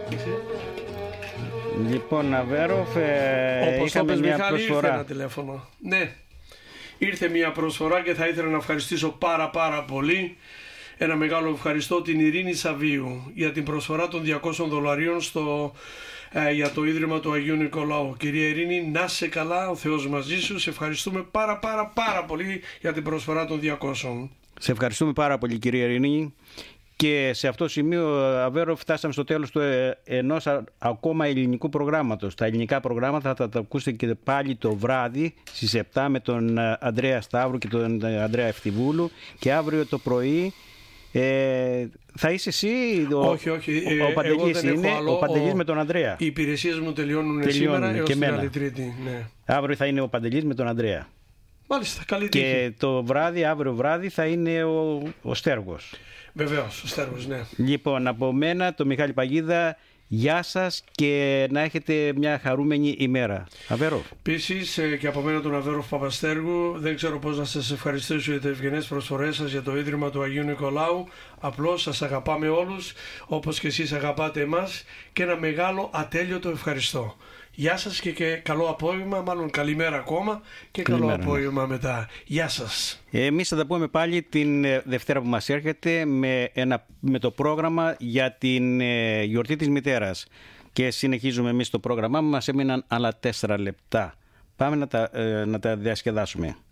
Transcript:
Λοιπόν, Αβέροφ, όπως το είχαμε πες, μια Μιχάλη, προσφορά. ήρθε ένα τηλέφωνο. Ναι, ήρθε μια προσφορά και θα ήθελα να ευχαριστήσω πάρα πολύ. Ένα μεγάλο ευχαριστώ την Ειρήνη Σαβίου για την προσφορά των $200 για το Ίδρυμα του Αγίου Νικολάου. Κυρία Ειρήνη, να σε καλά, ο Θεός μαζί σου. Σε ευχαριστούμε πάρα πολύ για την προσφορά των 200. Σε ευχαριστούμε πάρα πολύ, κυρία Ειρήνη. Και σε αυτό το σημείο, Αβέρο, φτάσαμε στο τέλος του ενός ακόμα ελληνικού προγράμματος. Τα ελληνικά προγράμματα θα τα ακούσετε και πάλι το βράδυ στις 7 με τον Ανδρέα Σταύρου και τον Ανδρέα Ευτιβούλου, και αύριο το πρωί θα είσαι εσύ? Όχι, ο Παντελής είναι, ο Παντελής με τον Ανδρέα. Οι υπηρεσίες μου τελειώνουν σήμερα έως την άλλη Τρίτη. Ναι. Αύριο θα είναι ο Παντελής με τον Ανδρέα. Μάλιστα, καλή τύχη. Και το βράδυ, αύριο βράδυ, θα είναι ο Στέργος. Βεβαίως, ο Στέργος, ναι. Λοιπόν, από μένα, το Μιχάλη Παγίδα, γεια σας και να έχετε μια χαρούμενη ημέρα. Αβέρο. Επίσης και από μένα τον Αβέρο Παπαστέργου, δεν ξέρω πώς να σας ευχαριστήσω για τις ευγενές προσφορές σας για το Ίδρυμα του Αγίου Νικολάου. Απλώς σας αγαπάμε όλους, όπως και εσείς αγαπάτε εμάς, και ένα μεγάλο ατέλειωτο ευχαριστώ. Γεια σας και καλό απόγευμα, μάλλον καλημέρα ακόμα και καλό απόγευμα μετά. Γεια σας. Εμείς θα τα πούμε πάλι την Δευτέρα που μας έρχεται με το πρόγραμμα για την γιορτή της μητέρας. Και συνεχίζουμε εμείς το πρόγραμμά μας, έμειναν άλλα 4 λεπτά. Πάμε να τα διασκεδάσουμε.